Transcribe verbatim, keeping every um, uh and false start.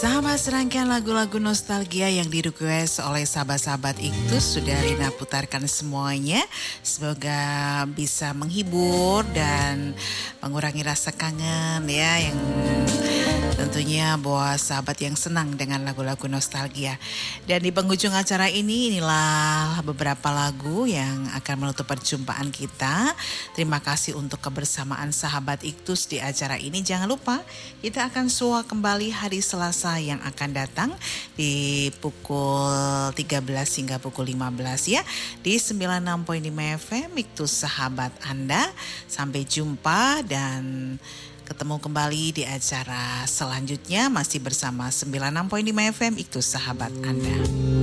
Sama serangkaian lagu-lagu nostalgia yang direquest oleh sahabat-sahabat Iktus sudah Rina putarkan semuanya. Semoga bisa menghibur dan mengurangi rasa kangen ya, yang tentunya buat sahabat yang senang dengan lagu-lagu nostalgia. Dan di penghujung acara ini, inilah beberapa lagu yang akan menutup perjumpaan kita. Terima kasih untuk kebersamaan sahabat Iktus di acara ini. Jangan lupa kita akan sua kembali hari Selasa yang akan datang di pukul tiga belas hingga pukul lima belas ya, di sembilan puluh enam koma lima F M Iktus Sahabat Anda. Sampai jumpa dan ketemu kembali di acara selanjutnya masih bersama sembilan puluh enam koma lima F M Iktus Sahabat Anda.